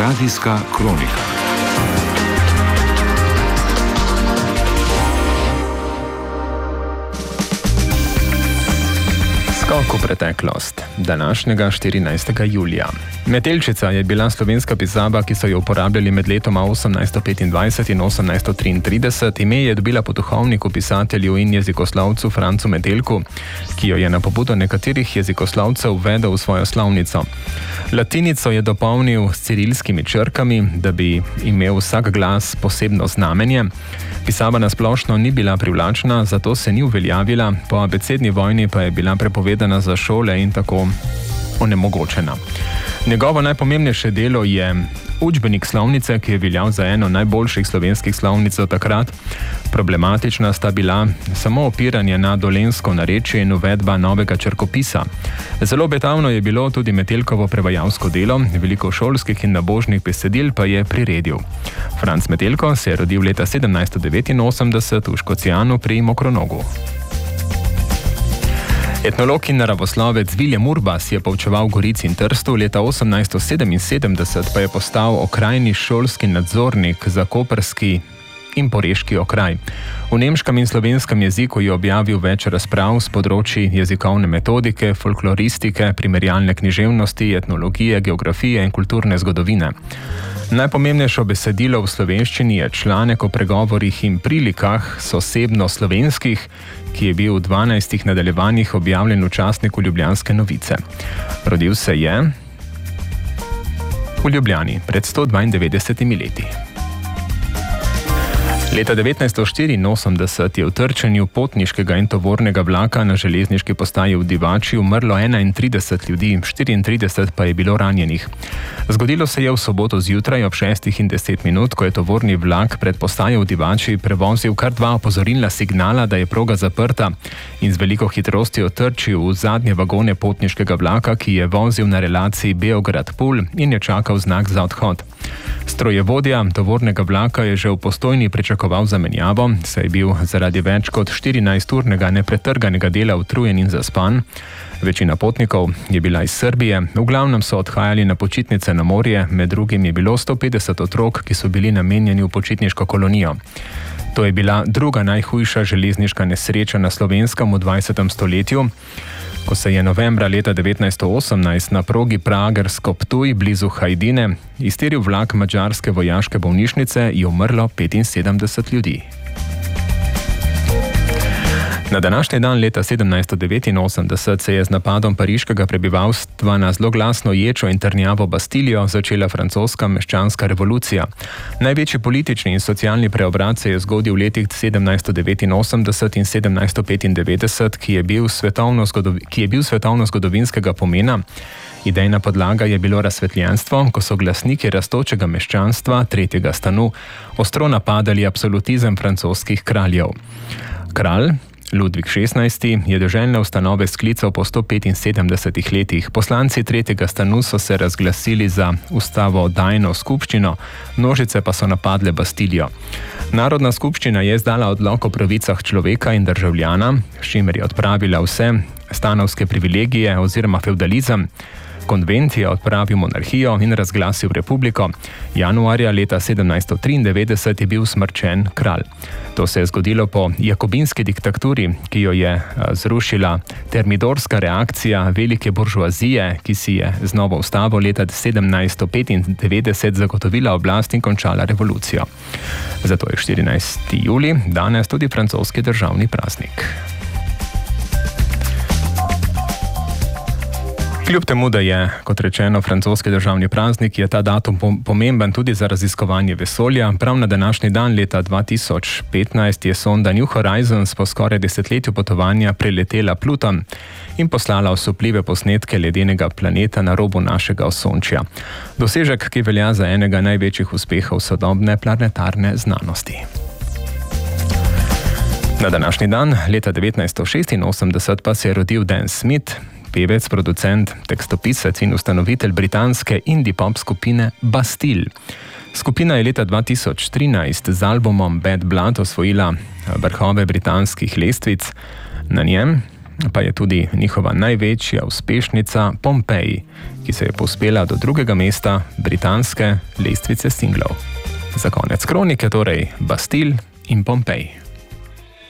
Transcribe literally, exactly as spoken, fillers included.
Radijska kronika. Skok v preteklost, današnjega štirinajstega julija. Metelčica je bila slovenska pisaba, ki so jo uporabljali med letoma osemnajststo petindvajset in osemnajststo triintrideset. Ime je dobila po duhovniku, pisatelju in jezikoslovcu Francu Metelku, ki jo je na pobudo nekaterih jezikoslovcev uvedel v svojo slovnico. Latinico je dopolnil s cirilskimi črkami, da bi imel vsak glas posebno znamenje. Pisaba nasplošno ni bila privlačna, zato se ni uveljavila, po abecedni vojni pa je bila prepovedana za šole in tako onemogočena. Njegovo najpomembnejše delo je učbenik slovnice, ki je veljal za eno najboljših slovenskih slovnic do takrat. Problematična sta bila samo opiranje na dolenjsko narečje in uvedba novega črkopisa. Zelo obetavno je bilo tudi Metelkovo prevajalsko delo, veliko šolskih in nabožnih besedil pa je priredil. Franc Metelko se je rodil leta sedemnajststo devetinosemdeset v Škocijanu pri Mokronogu. Etnolog in naravoslovec Viljem Urbas je poučeval v Gorici in Trstu, leta osemnajststo sedeminsedemdeset pa je postal okrajni šolski nadzornik za koprski in poreški okraj. V nemškem in slovenskem jeziku je objavil več razprav s področji jezikovne metodike, folkloristike, primerjalne književnosti, etnologije, geografije in kulturne zgodovine. Najpomembnejše besedilo v slovenščini je članek o pregovorih in prilikah sosebno slovenskih, ki je bil v dvanajstih nadaljevanjih objavljen v časniku Ljubljanske novice. Rodil se je v Ljubljani pred sto dvaindevetdesetimi leti. Leta devetnajststo štiriinosemdeset je v trčenju potniškega in tovornega vlaka na železniški postaji v Divači umrlo enaintrideset ljudi, štiriintrideset pa je bilo ranjenih. Zgodilo se je v soboto zjutraj ob šestih in deset minut, ko je tovorni vlak pred postajo v Divači prevozil kar dva opozorilna signala, da je proga zaprta, in z veliko hitrostjo trčil v zadnje vagone potniškega vlaka, ki je vozil na relaciji Beograd-Pulj in je čakal znak za odhod. Strojevodja tovornega vlaka je že v Postojni pričakoval zamenjavo, saj je bil zaradi več kot štirinajsturnega nepretrganega dela utrujen in zaspan. Večina potnikov je bila iz Srbije, v glavnem so odhajali na počitnice na morje, med drugim je bilo sto petdeset otrok, ki so bili namenjeni v počitniško kolonijo. To je bila druga najhujša železniška nesreča na Slovenskem v dvajsetem stoletju. Ko se je novembra leta devetnajststo osemnajst na progi Pragersko-Ptuj blizu Hajdine iztiril vlak madžarske vojaške bolnišnice, je umrlo petinsedemdeset ljudi. Na današnji dan leta sedemnajststo devetinosemdeset se je z napadom pariškega prebivalstva na zloglasno ječo in trdnjavo Bastilijo začela francoska meščanska revolucija. Največji politični in socialni preobrat se je zgodil v letih sedemnajststo devetinosemdeset in sedemnajststo petindevetdeset, ki je bil svetovno, zgodovi, ki je bil svetovno zgodovinskega pomena. Idejna podlaga je bilo razsvetljenstvo, ko so glasniki rastočega meščanstva tretjega stanu ostro napadali absolutizem francoskih kraljev. Kralj Ludvik šestnajsti je deželne ustanove sklical po sto petinsedemdesetih letih. Poslanci tretjega stanu so se razglasili za ustavodajno skupščino, množice pa so napadle Bastilijo. Narodna skupščina je izdala odlok o pravicah človeka in državljana, s čimer je odpravila vse stanovske privilegije oziroma fevdalizem. Konvent je odpravil monarhijo in razglasil republiko. Januarja leta sedemnajststo triindevetdeset je bil smrčen kralj. To se je zgodilo po jakobinski diktaturi, ki jo je zrušila termidorska reakcija velike buržoazije, ki si je z novo ustavo leta sedemnajststo petindevetdeset zagotovila oblast in končala revolucijo. Zato je štirinajsti julij danes tudi francoski državni praznik. Kljub temu, da je, kot rečeno, francoski državni praznik, je ta datum pomemben tudi za raziskovanje vesolja. Prav na današnji dan leta dva tisoč petnajst je sonda New Horizons po skoraj desetletju potovanja preletela Pluton in poslala osupljive posnetke ledenega planeta na robu našega osončja. Dosežek, ki velja za enega največjih uspehov sodobne planetarne znanosti. Na današnji dan, leta devetnajststo šestinosemdeset, pa se je rodil Dan Smith, pevec, producent, tekstopisec in ustanovitelj britanske indie pop skupine Bastille. Skupina je leta dva tisoč trinajst z albumom Bad Blood osvojila vrhove britanskih lestvic. Na njem pa je tudi njihova največja uspešnica Pompeji, ki se je povzpela do drugega mesta britanske lestvice singlov. Za konec kronike torej Bastille in Pompeji.